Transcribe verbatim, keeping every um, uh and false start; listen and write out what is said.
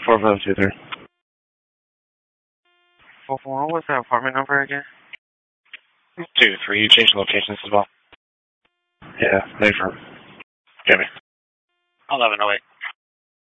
four five two three. Four four. What's that apartment number again? Two three. You changed locations as well. Yeah, Mayfair. Give me. Eleven oh eight.